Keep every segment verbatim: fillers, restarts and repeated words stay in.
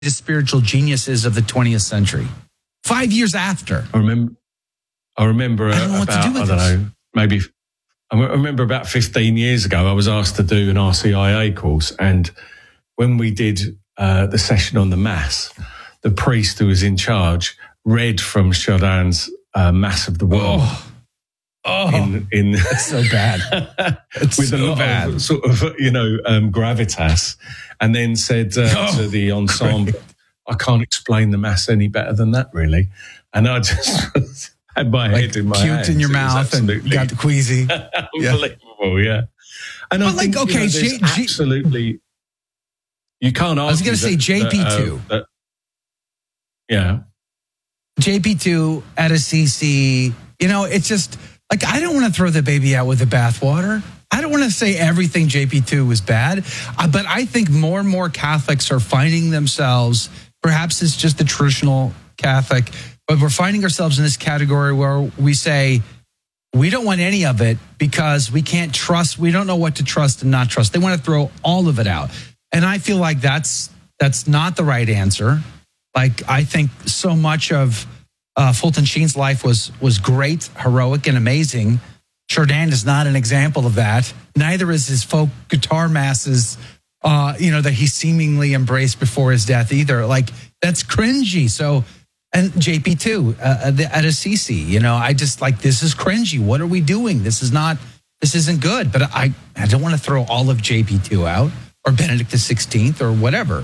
spiritual geniuses of the twentieth century. Five years after. I remember, I remember I don't know uh, what to about, do with I don't this. know, maybe, I remember about fifteen years ago, I was asked to do an R C I A course. And when we did uh, the session on the Mass, the priest who was in charge read from Chardin's uh, Mass of the World. Oh. Oh, in, in that's so bad. It's with so a lot bad. of sort of, you know, um, gravitas, and then said uh, Oh, to the ensemble, great. I can't explain the Mass any better than that, really. And I just had my Like head in my puked hands. in your It was mouth and absolutely got the queasy. unbelievable, yeah. yeah. And I But like, think, okay, you know, there's J- J- absolutely, you can't argue. I was going to say that- J P two. That, uh, that, yeah. J P two at Assisi, you know, it's just like, I don't want to throw the baby out with the bathwater. I don't want to say everything J P two was bad, uh, but I think more and more Catholics are finding themselves, perhaps it's just the traditional Catholic, but we're finding ourselves in this category where we say, we don't want any of it because we can't trust, we don't know what to trust and not trust. They want to throw all of it out. And I feel like that's that's not the right answer. Like, I think so much of uh, Fulton Sheen's life was was great, heroic, and amazing. Chardin is not an example of that. Neither is his folk guitar masses, uh, you know, that he seemingly embraced before his death either. Like, that's cringy. So, and J P two uh, at Assisi, you know, I just like, this is cringy. What are we doing? This is not, this isn't good. But I, I don't want to throw all of J P two out, or Benedict the sixteenth, or whatever.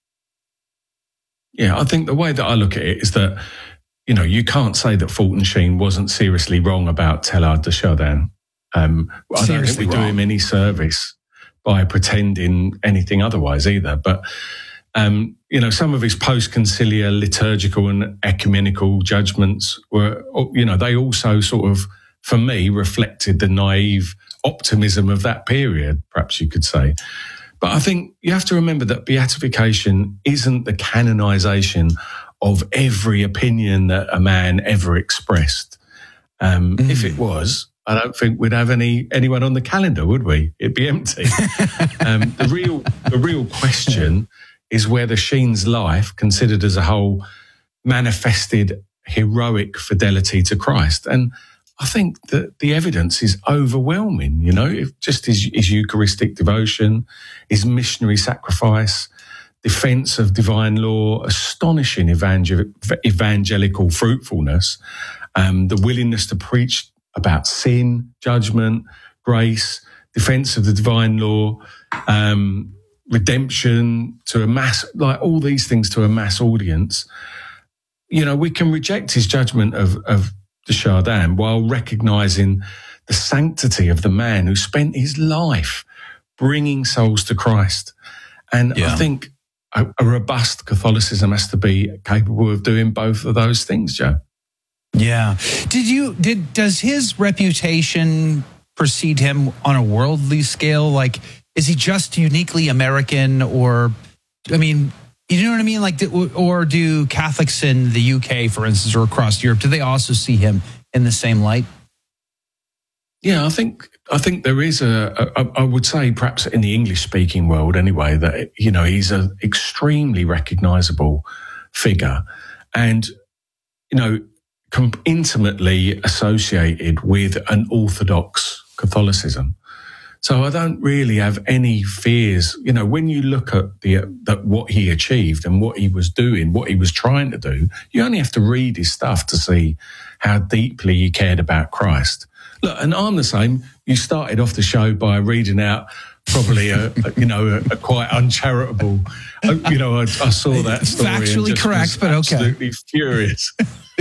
Yeah, I think the way that I look at it is that, you know, you can't say that Fulton Sheen wasn't seriously wrong about Teilhard de Chardin. Um, I don't think we do him any service by pretending anything otherwise either. But, um, you know, some of his post-conciliar liturgical and ecumenical judgments were, you know, they also sort of, for me, reflected the naive optimism of that period, perhaps you could say. But I think you have to remember that beatification isn't the canonization of every opinion that a man ever expressed. Um, mm. If it was, I don't think we'd have any anyone on the calendar, would we? It'd be empty. um, the real the real question is whether Sheen's life, considered as a whole, manifested heroic fidelity to Christ. And I think that the evidence is overwhelming, you know, if just his, his Eucharistic devotion, his missionary sacrifice, defense of divine law, astonishing evangel- evangelical fruitfulness, um, the willingness to preach about sin, judgment, grace, defense of the divine law, um, redemption to a mass, like all these things to a mass audience. You know, we can reject his judgment of, of de Chardin while recognising the sanctity of the man who spent his life bringing souls to Christ. And yeah. I think a, a robust Catholicism has to be capable of doing both of those things, Joe. Yeah. Did you, did, does his reputation precede him on a worldly scale? Like, is he just uniquely American, or, I mean, you know what I mean? Like, or do Catholics in the U K, for instance, or across Europe, do they also see him in the same light? Yeah, I think I think there is a, a I would say perhaps in the English-speaking world anyway, that, you know, he's an extremely recognisable figure and, you know, com- intimately associated with an Orthodox Catholicism. So I don't really have any fears. You know, when you look at the at what he achieved and what he was doing, what he was trying to do, you only have to read his stuff to see how deeply he cared about Christ. Look, and I'm the same. You started off the show by reading out probably a, a you know a, a quite uncharitable. You know, I, I saw that story. Factually and just correct, but okay. Absolutely furious.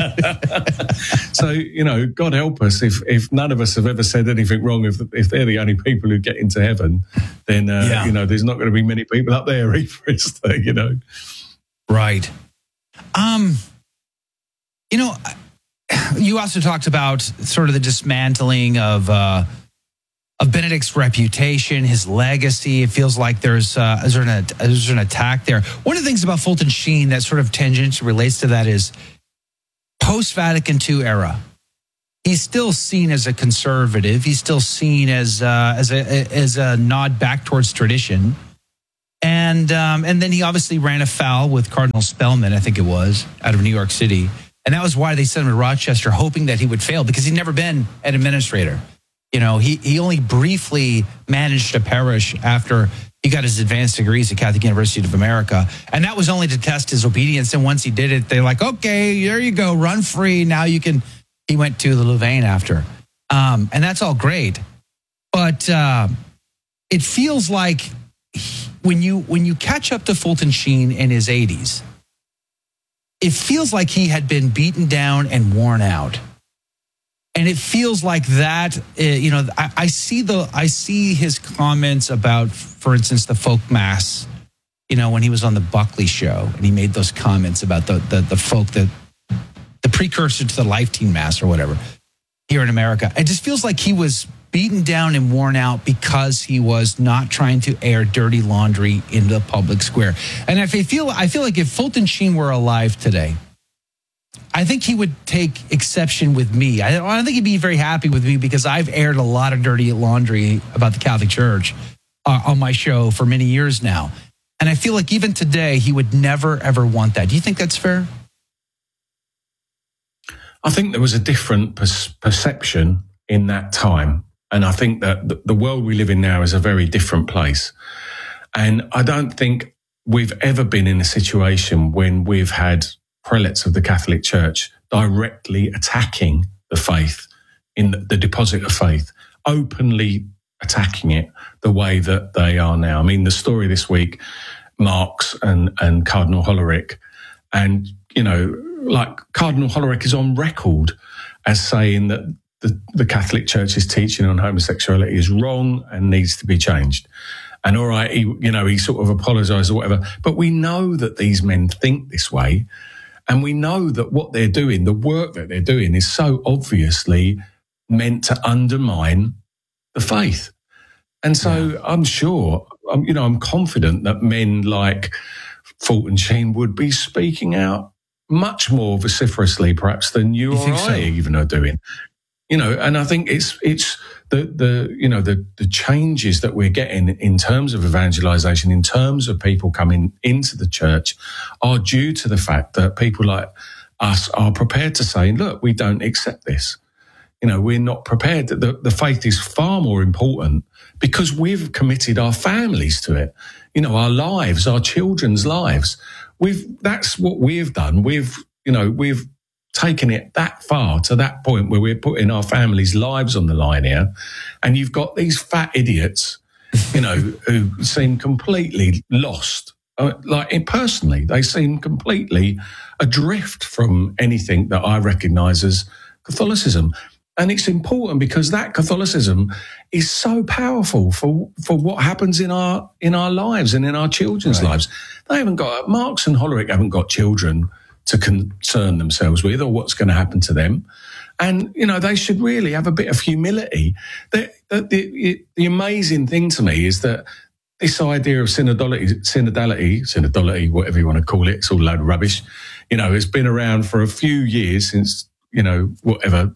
So, you know, God help us if if none of us have ever said anything wrong. If if they're the only people who get into heaven, then uh, yeah. you know, there's not going to be many people up there either. Is there, you know, right? Um, you know, you also talked about sort of the dismantling of uh, of Benedict's reputation, his legacy. It feels like there's uh, is there an is there an attack there. One of the things about Fulton Sheen that sort of tangentially relates to that is post-Vatican two era. He's still seen as a conservative. He's still seen as uh, as a as a nod back towards tradition. And um, and then he obviously ran afoul with Cardinal Spellman, I think it was, out of New York City. And that was why they sent him to Rochester, hoping that he would fail, because he'd never been an administrator. You know, he, he only briefly managed a parish after he got his advanced degrees at Catholic University of America. And that was only to test his obedience. And once he did it, they're like, okay, there you go, run free. Now you can. He went to the Louvain after. Um, and that's all great. But uh, it feels like when you when you catch up to Fulton Sheen in his eighties, it feels like he had been beaten down and worn out. And it feels like that, uh, you know, I, I see the I see his comments about, for instance, the folk mass, you know, when he was on the Buckley show and he made those comments about the the, the folk, the, the precursor to the Life Teen Mass or whatever here in America. It just feels like he was beaten down and worn out because he was not trying to air dirty laundry in the public square. And if I feel, I feel like if Fulton Sheen were alive today, I think he would take exception with me. I don't think he'd be very happy with me because I've aired a lot of dirty laundry about the Catholic Church uh, on my show for many years now. And I feel like even today, he would never, ever want that. Do you think that's fair? I think there was a different per- perception in that time. And I think that the world we live in now is a very different place. And I don't think we've ever been in a situation when we've had prelates of the Catholic Church directly attacking the faith, in the deposit of faith, openly attacking it the way that they are now. I mean, the story this week, Marx and, and Cardinal Hollerich, and, you know, like Cardinal Hollerich is on record as saying that The, the Catholic Church's teaching on homosexuality is wrong and needs to be changed. And all right, he, you know, he sort of apologised or whatever. But we know that these men think this way. And we know that what they're doing, the work that they're doing, is so obviously meant to undermine the faith. And so yeah. I'm sure, I'm, you know, I'm confident that men like Fulton Sheen would be speaking out much more vociferously, perhaps, than you, you or I so? even are doing. You know, and I think it's it's the the you know the the changes that we're getting in terms of evangelization, in terms of people coming into the church, are due to the fact that people like us are prepared to say, look, we don't accept this. You know, we're not prepared. The, the faith is far more important because we've committed our families to it. You know, our lives, our children's lives. We've that's what we've done. We've you know we've. taken it that far to that point where we're putting our families' lives on the line here. And you've got these fat idiots, you know, who seem completely lost. Uh, like personally, they seem completely adrift from anything that I recognise as Catholicism. And it's important because that Catholicism is so powerful for, for what happens in our in our lives and in our children's right. lives. They haven't got, Marx and Hollerich haven't got children to concern themselves with or what's going to happen to them. And, you know, they should really have a bit of humility. The, the, the, the amazing thing to me is that this idea of synodality, synodality, synodality, whatever you want to call it, it's all a load of rubbish, you know, it's been around for a few years since, you know, whatever,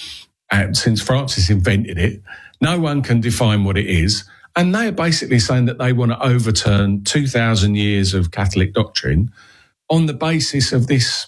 uh, since Francis invented it. No one can define what it is. And they are basically saying that they want to overturn two thousand years of Catholic doctrine on the basis of this,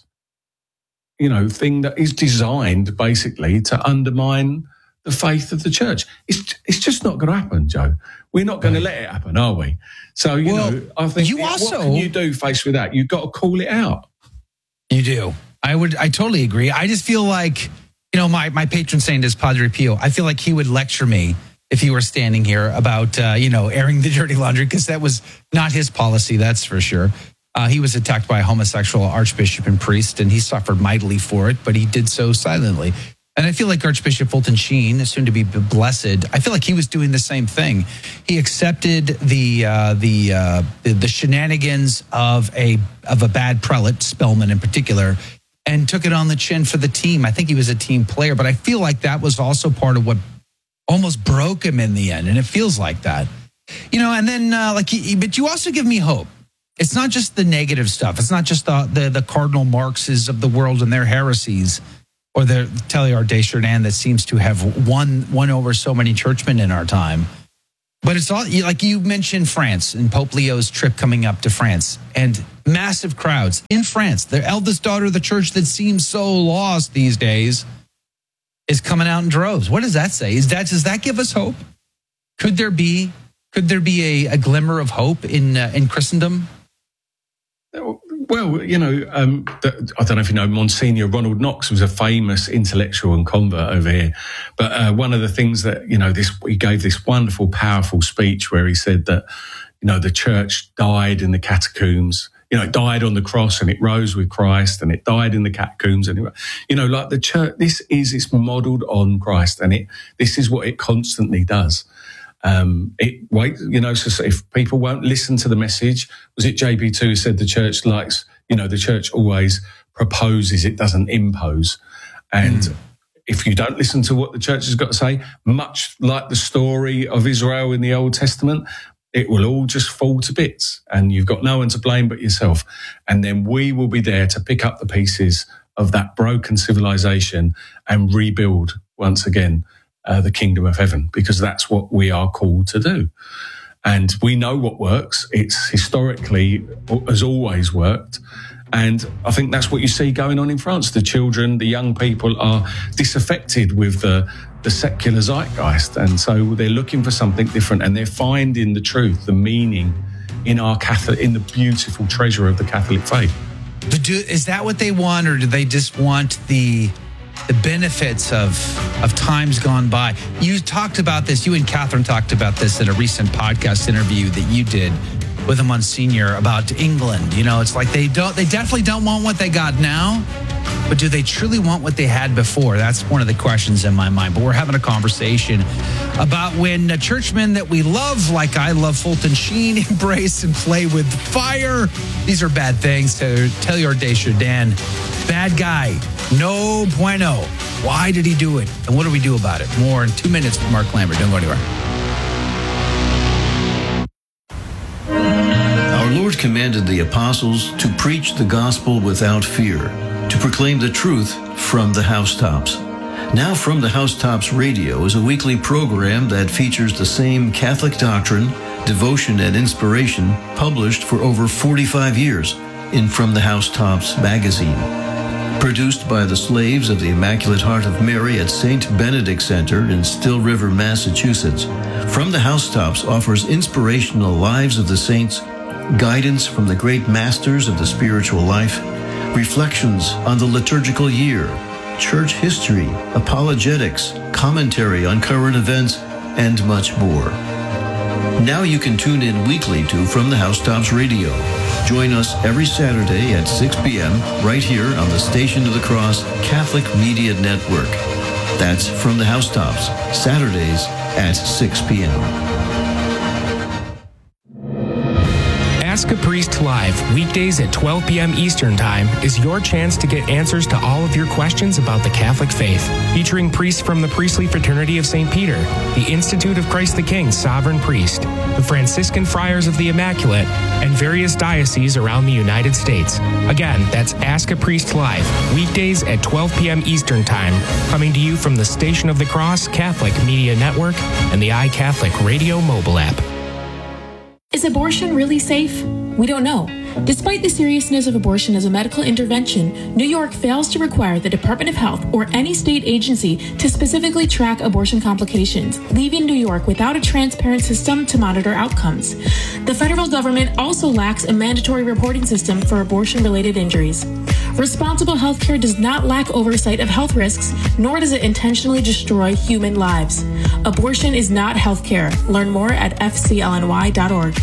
you know, thing that is designed basically to undermine the faith of the church. It's it's just not going to happen, Joe. We're not going right. to let it happen, are we? So, you well, know, I think you also, what can you do faced with that? You've got to call it out. You do. I would. I totally agree. I just feel like, you know, my, my patron saint is Padre Pio. I feel like he would lecture me if he were standing here about, uh, you know, airing the dirty laundry, because that was not his policy, that's for sure. Uh, he was attacked by a homosexual archbishop and priest, and he suffered mightily for it, but he did so silently. And I feel like Archbishop Fulton Sheen, soon to be blessed, I feel like he was doing the same thing. He accepted the uh, the, uh, the the shenanigans of a of a bad prelate, Spellman in particular, and took it on the chin for the team. I think he was a team player, but I feel like that was also part of what almost broke him in the end, and it feels like that, you know. And then, uh, like, he, but you also give me hope. It's not just the negative stuff. It's not just the the, the Cardinal Marxes of the world and their heresies, or the Teilhard de Chardin that seems to have won won over so many churchmen in our time. But it's all, like you mentioned France and Pope Leo's trip coming up to France and massive crowds in France. The eldest daughter of the church that seems so lost these days is coming out in droves. What does that say? Is that, does that give us hope? Could there be, could there be a, a glimmer of hope in uh, in Christendom? Well, you know, um, the, I don't know if you know, Monsignor Ronald Knox was a famous intellectual and convert over here. But uh, one of the things that, you know, this he gave this wonderful, powerful speech where he said that, you know, the church died in the catacombs. You know, it died on the cross and it rose with Christ, and it died in the catacombs. And, it, you know, like the church, this is, it's modelled on Christ, and it this is what it constantly does. Um, it wait, you know, so if people won't listen to the message, was it J B two who said the church likes, you know, the church always proposes, it doesn't impose. And mm. if you don't listen to what the church has got to say, much like the story of Israel in the Old Testament, it will all just fall to bits and you've got no one to blame but yourself. And then we will be there to pick up the pieces of that broken civilization and rebuild once again Uh, the kingdom of heaven, because that's what we are called to do. And we know what works. It's historically has always worked. And I think that's what you see going on in France. The children, the young people are disaffected with the, the secular zeitgeist. And so they're looking for something different, and they're finding the truth, the meaning in our Catholic, in the beautiful treasure of the Catholic faith. But do, is that what they want, or do they just want the the benefits of of times gone by? You talked about this, you and Catherine talked about this in a recent podcast interview that you did with a Monsignor about England. You know, it's like they don't, they definitely don't want what they got now, but do they truly want what they had before? That's one of the questions in my mind. But we're having a conversation about when uh, churchmen that we love, like I love Fulton Sheen, embrace and play with fire. These are bad things. To Taylor Desjardins, bad guy, no bueno. Why did he do it? And what do we do about it? More in two minutes from Mark Lambert. Don't go anywhere. Our Lord commanded the apostles to preach the gospel without fear, to proclaim the truth from the housetops. Now From the Housetops Radio is a weekly program that features the same Catholic doctrine, devotion, and inspiration published for over forty-five years in From the Housetops magazine. Produced by the slaves of the Immaculate Heart of Mary at Saint Benedict Center in Still River, Massachusetts, From the Housetops offers inspirational lives of the saints, guidance from the great masters of the spiritual life, reflections on the liturgical year, church history, apologetics, commentary on current events, and much more. Now you can tune in weekly to From the Housetops Radio. Join us every Saturday at six p.m. right here on the Station of the Cross Catholic Media Network. That's From the Housetops, Saturdays at six p.m. Ask a Priest Live, weekdays at twelve p.m. Eastern Time, is your chance to get answers to all of your questions about the Catholic faith. Featuring priests from the Priestly Fraternity of Saint Peter, the Institute of Christ the King Sovereign Priest, the Franciscan Friars of the Immaculate, and various dioceses around the United States. Again, that's Ask a Priest Live, weekdays at twelve p.m. Eastern Time, coming to you from the Station of the Cross Catholic Media Network and the iCatholic Radio mobile app. Is abortion really safe? We don't know. Despite the seriousness of abortion as a medical intervention, New York fails to require the Department of Health or any state agency to specifically track abortion complications, leaving New York without a transparent system to monitor outcomes. The federal government also lacks a mandatory reporting system for abortion-related injuries. Responsible healthcare does not lack oversight of health risks, nor does it intentionally destroy human lives. Abortion is not healthcare. Learn more at f c l n y dot org.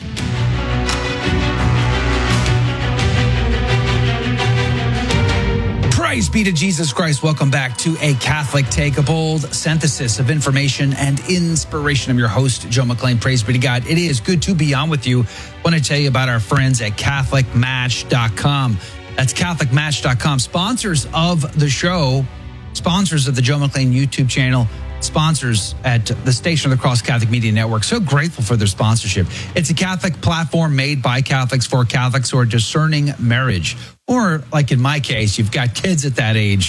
Praise be to Jesus Christ. Welcome back to A Catholic Take, a bold synthesis of information and inspiration. I'm your host, Joe McLean. Praise be to God. It is good to be on with you. I want to tell you about our friends at Catholic Match dot com. That's Catholic Match dot com. Sponsors of the show, sponsors of the Joe McLean YouTube channel, sponsors at the Station of the Cross Catholic Media Network. So grateful for their sponsorship. It's a Catholic platform made by Catholics for Catholics who are discerning marriage. Or like in my case, you've got kids at that age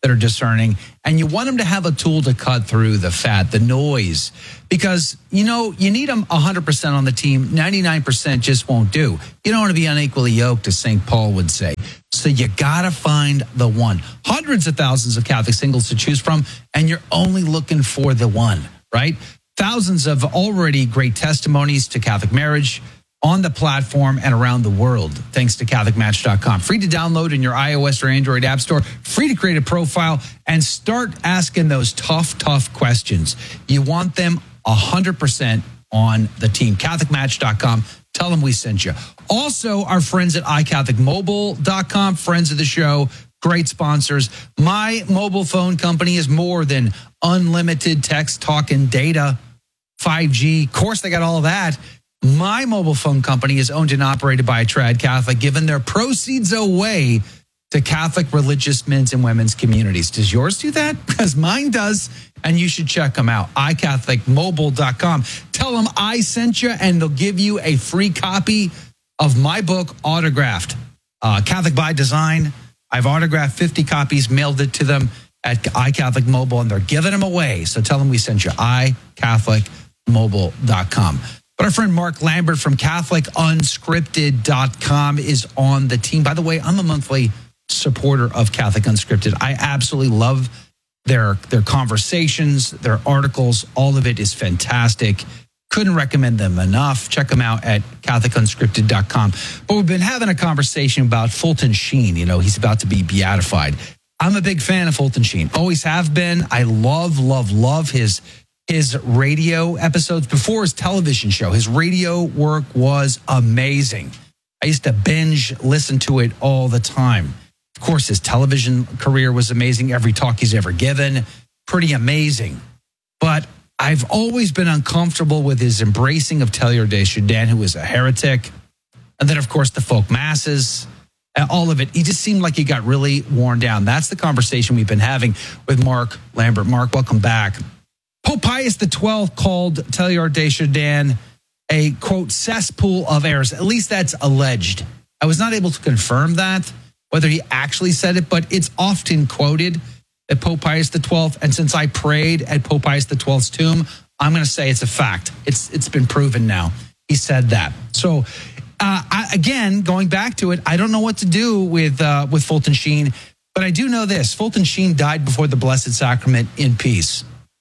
that are discerning, and you want them to have a tool to cut through the fat, the noise, because, you know, you need them one hundred percent on the team. ninety-nine percent just won't do. You don't want to be unequally yoked, as Saint Paul would say. So you got to find the one. Hundreds of thousands of Catholic singles to choose from, and you're only looking for the one, right? Thousands of already great testimonies to Catholic marriage on the platform and around the world, thanks to Catholic Match dot com. Free to download in your iOS or Android app store, free to create a profile, and start asking those tough, tough questions. You want them one hundred percent on the team. Catholic Match dot com. Tell them we sent you. Also, our friends at i Catholic Mobile dot com, friends of the show, great sponsors. My mobile phone company is more than unlimited text, talk, and data, five G. Of course, they got all of that. My mobile phone company is owned and operated by a trad Catholic, giving their proceeds away to Catholic religious men's and women's communities. Does yours do that? Because mine does, and you should check them out. i Catholic Mobile dot com. Tell them I sent you, and they'll give you a free copy of my book, autographed. Uh, Catholic by Design. I've autographed fifty copies, mailed it to them at iCatholic Mobile, and they're giving them away. So tell them we sent you. i Catholic Mobile dot com. But our friend Mark Lambert from Catholic Unscripted dot com is on the team. By the way, I'm a monthly supporter of Catholic Unscripted. I absolutely love their, their conversations, their articles. All of it is fantastic. Couldn't recommend them enough. Check them out at Catholic Unscripted dot com. But we've been having a conversation about Fulton Sheen. You know, he's about to be beatified. I'm a big fan of Fulton Sheen. Always have been. I love, love, love his his radio episodes before his television show. His radio work was amazing. I used to binge listen to it all the time. Of course, his television career was amazing. Every talk he's ever given, pretty amazing. But I've always been uncomfortable with his embracing of Teilhard de Chardin, who was a heretic. And then, of course, the folk masses, all of it. He just seemed like he got really worn down. That's the conversation we've been having with Mark Lambert. Mark, welcome back. Pope Pius the twelfth called Teilhard de Chardin a, quote, cesspool of errors. At least that's alleged. I was not able to confirm that, whether he actually said it, but it's often quoted at Pope Pius the twelfth. And since I prayed at Pope Pius the twelfth's tomb, I'm going to say it's a fact. It's It's been proven now. He said that. So, uh, I, again, going back to it, I don't know what to do with uh, with Fulton Sheen, but I do know this. Fulton Sheen died before the Blessed Sacrament in peace.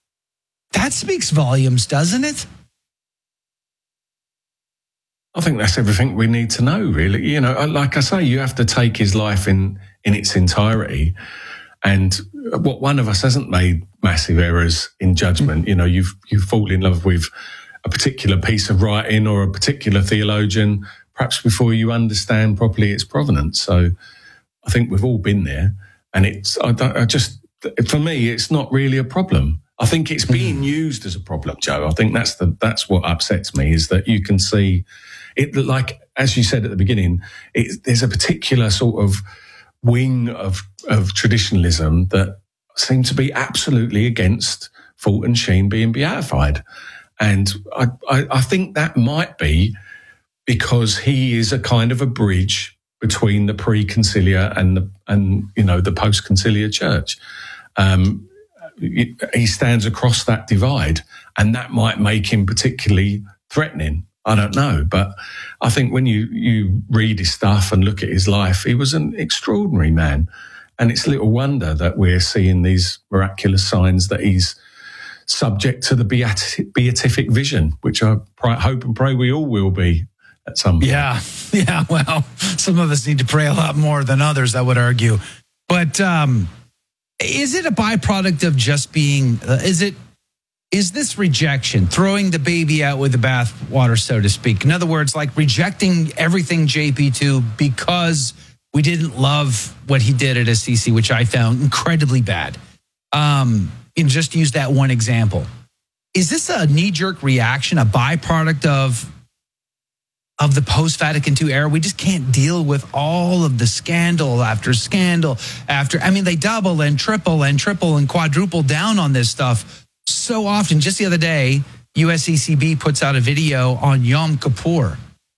That speaks volumes, doesn't it? I think that's everything we need to know, really. You know, like I say, you have to take his life in, in its entirety. And what one of us hasn't made massive errors in judgment. You know, you've you fall in love with a particular piece of writing or a particular theologian, perhaps before you understand properly its provenance. So I think we've all been there. And it's, I, I just, for me, it's not really a problem. I think it's being used as a problem, Joe. I think that's the that's what upsets me, is that you can see it, like, as you said at the beginning, it, there's a particular sort of wing of, of traditionalism that seem to be absolutely against Fulton Sheen being beatified. And I, I, I think that might be because he is a kind of a bridge between the pre-conciliar and the, and, you know, the post-conciliar church. Um, he stands across that divide, and that might make him particularly threatening. I don't know, but I think when you, you read his stuff and look at his life, he was an extraordinary man. And it's little wonder that we're seeing these miraculous signs that he's subject to the beati- beatific vision, which I pray, hope and pray we all will be at some point. Yeah, yeah, well, some of us need to pray a lot more than others, I would argue. But um, is it a byproduct of just being, uh, is it, is this rejection, throwing the baby out with the bathwater, so to speak? In other words, like rejecting everything J P two because we didn't love what he did at Assisi, which I found incredibly bad. Um, and just use that one example. Is this a knee-jerk reaction, a byproduct of, of the post-Vatican two era? We just can't deal with all of the scandal after scandal after, I mean, they double and triple and triple and quadruple down on this stuff so often. Just the other day, U S C C B puts out a video on Yom Kippur.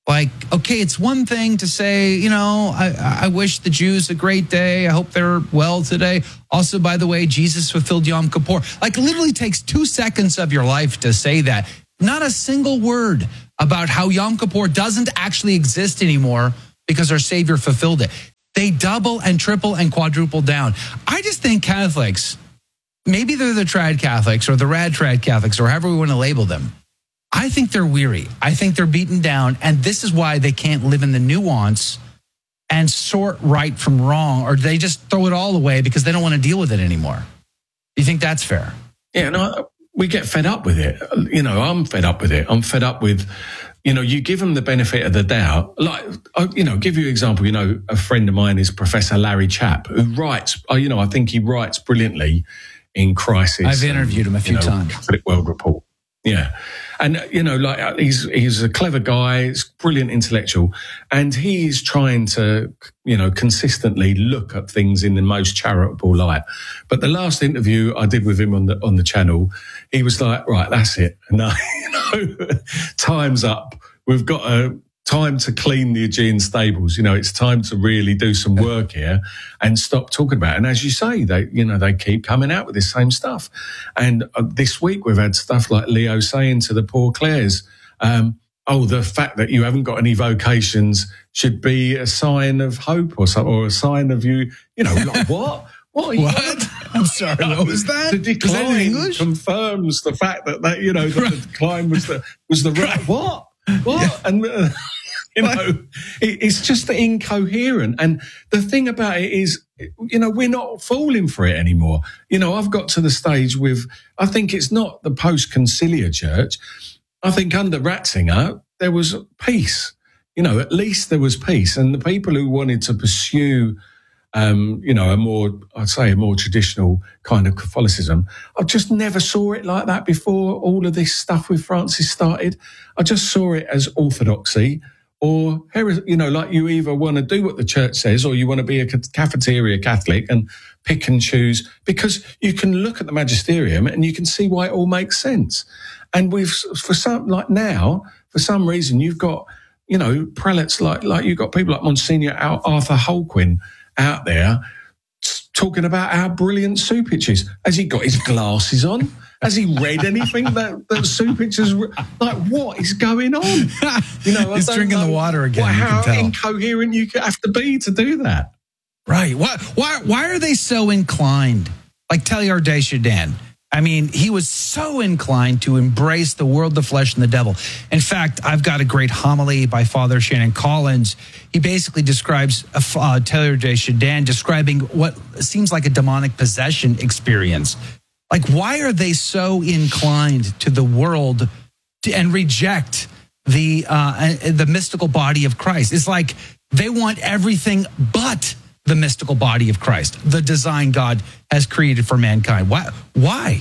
Like, okay, it's one thing to say, you know, I, I wish the Jews a great day. I hope they're well today. Also, by the way, Jesus fulfilled Yom Kippur. Like, literally takes two seconds of your life to say that. Not a single word about how Yom Kippur doesn't actually exist anymore because our Savior fulfilled it. They double and triple and quadruple down. I just think Catholics, maybe they're the trad Catholics or the rad trad Catholics or however we want to label them. I think they're weary. I think they're beaten down. And this is why they can't live in the nuance and sort right from wrong, or they just throw it all away because they don't want to deal with it anymore. Do you think that's fair? Yeah, no, we get fed up with it. You know, I'm fed up with it. I'm fed up with, you know, you give them the benefit of the doubt. Like, you know, give you an example. You know, a friend of mine is Professor Larry Chapp, who writes, you know, I think he writes brilliantly in Crisis. I've interviewed and, him a few you know, times. Catholic World Report. Yeah. And, you know, like he's he's a clever guy, he's a brilliant intellectual, and he's trying to, you know, consistently look at things in the most charitable light. But the last interview I did with him on the on the channel, he was like, right, that's it. No, you know, time's up. We've got a time to clean the Aegean stables. You know, it's time to really do some work here and stop talking about it. And as you say, they, you know, they keep coming out with this same stuff. And uh, this week we've had stuff like Leo saying to the poor Clares, um, oh, the fact that you haven't got any vocations should be a sign of hope or something, or a sign of you, you know, like what? What? What? I'm sorry, what was that? The decline was that in English? confirms the fact that, that you know, that the decline was the, was the right, what? What? Yeah. And, uh, you know, it, it's just incoherent. And the thing about it is, you know, we're not falling for it anymore. You know, I've got to the stage with, I think it's not the post-conciliar church. I think under Ratzinger, there was peace. You know, at least there was peace. And the people who wanted to pursue, um, you know, a more, I'd say a more traditional kind of Catholicism, I just never saw it like that before all of this stuff with Francis started. I just saw it as orthodoxy, or, you know, like you either want to do what the church says or you want to be a cafeteria Catholic and pick and choose, because you can look at the magisterium and you can see why it all makes sense. And we've, for some, like now, for some reason, you've got, you know, prelates like, like you've got people like Monsignor Arthur Holquin out there talking about how brilliant Supich is. Has he got his glasses on? Has he read anything that, that Supich has... Like, what is going on? You know, he's drinking the water again. Why, how you can tell. Incoherent you have to be to do that. Right. Why, why, why are they so inclined? Like Teilhard de Chardin. I mean, he was so inclined to embrace the world, the flesh, and the devil. In fact, I've got a great homily by Father Shannon Collins. He basically describes uh, Teilhard de Chardin describing what seems like a demonic possession experience. Like, why are they so inclined to the world to, and reject the uh, the mystical body of Christ? It's like they want everything but the mystical body of Christ, the design God has created for mankind. Why? Why?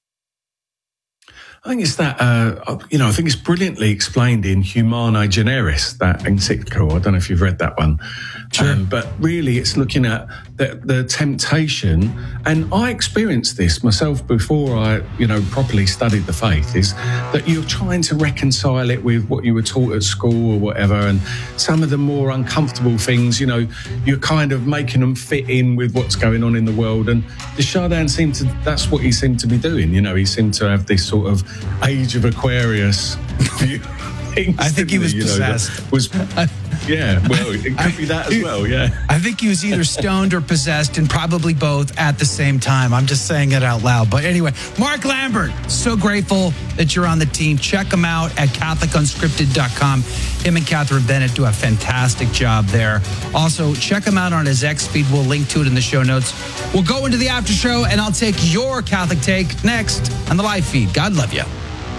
I think it's that, uh, you know, I think it's brilliantly explained in Humanae Generis, that encyclical. I don't know if you've read that one. Sure. Um, but really it's looking at the, the temptation. And I experienced this myself before I, you know, properly studied the faith, is that you're trying to reconcile it with what you were taught at school or whatever. And some of the more uncomfortable things, you know, you're kind of making them fit in with what's going on in the world. And de Chardin seemed to, that's what he seemed to be doing. You know, he seemed to have this sort of Age of Aquarius view. Things, I think he was you possessed. Know, was, yeah, well, it could be that as well, yeah. I think he was either stoned or possessed, and probably both at the same time. I'm just saying it out loud. But anyway, Mark Lambert, so grateful that you're on the team. Check him out at Catholic Unscripted dot com. Him and Catherine Bennett do a fantastic job there. Also, check him out on his X feed. We'll link to it in the show notes. We'll go into the after show, and I'll take your Catholic take next on the live feed. God love you.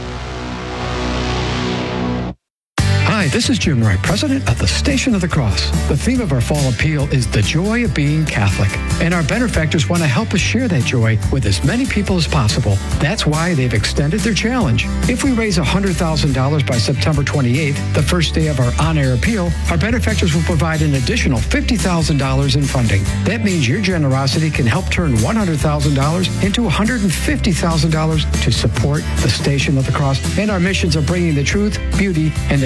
Hi, this is Jim Wright, president of the Station of the Cross. The theme of our fall appeal is the joy of being Catholic, and our benefactors want to help us share that joy with as many people as possible. That's why they've extended their challenge. If we raise one hundred thousand dollars by September twenty-eighth, the first day of our on-air appeal, our benefactors will provide an additional fifty thousand dollars in funding. That means your generosity can help turn one hundred thousand dollars into one hundred fifty thousand dollars to support the Station of the Cross and our missions of bringing the truth, beauty, and the joy of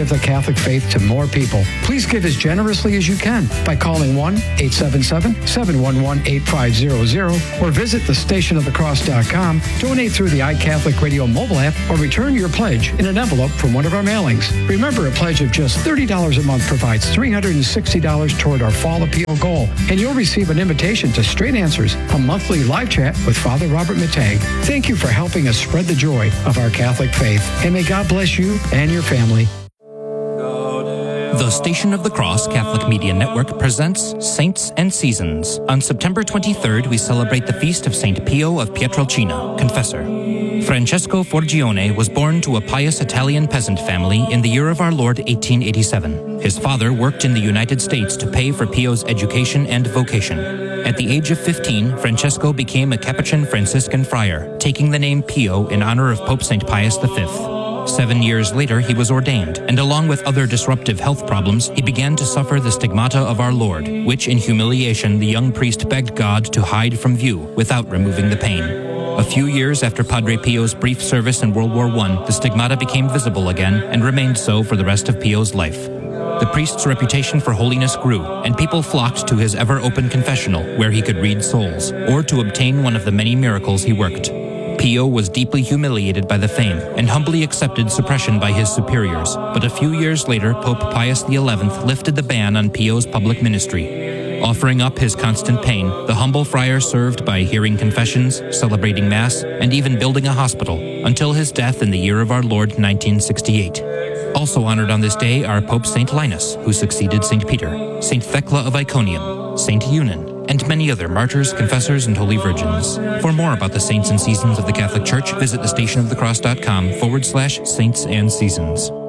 of the Catholic faith to more people. Please give as generously as you can by calling one eight seven seven, seven one one, eight five zero zero or visit the station of the cross dot com, donate through the iCatholic Radio mobile app, or return your pledge in an envelope from one of our mailings. Remember, a pledge of just thirty dollars a month provides three hundred sixty dollars toward our Fall Appeal goal, and you'll receive an invitation to Straight Answers, a monthly live chat with Father Robert Matag. Thank you for helping us spread the joy of our Catholic faith, and may God bless you and your family. The Station of the Cross Catholic Media Network presents Saints and Seasons. On September twenty-third, we celebrate the feast of Saint Pio of Pietrelcina, Confessor. Francesco Forgione was born to a pious Italian peasant family in the year of our Lord eighteen eighty-seven. His father worked in the United States to pay for Pio's education and vocation. At the age of fifteen, Francesco became a Capuchin Franciscan friar, taking the name Pio in honor of Pope Saint Pius the Fifth. Seven years later, he was ordained, and along with other disruptive health problems, he began to suffer the stigmata of our Lord, which in humiliation the young priest begged God to hide from view without removing the pain. A few years after Padre Pio's brief service in World War One, the stigmata became visible again and remained so for the rest of Pio's life. The priest's reputation for holiness grew, and people flocked to his ever-open confessional, where he could read souls, or to obtain one of the many miracles he worked. Pio was deeply humiliated by the fame and humbly accepted suppression by his superiors, but a few years later, Pope Pius the Eleventh lifted the ban on Pio's public ministry. Offering up his constant pain, the humble friar served by hearing confessions, celebrating Mass, and even building a hospital, until his death in the year of our Lord nineteen sixty-eight. Also honored on this day are Pope Saint Linus, who succeeded Saint Peter, Saint Thecla of Iconium, Saint Eunan, and many other martyrs, confessors, and holy virgins. For more about the saints and seasons of the Catholic Church, visit the stationofthecross.com forward slash saints and seasons.